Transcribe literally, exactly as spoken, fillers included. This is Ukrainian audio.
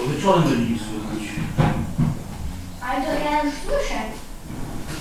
Wieczorem do niej słychać. Ale to ja już słyszę.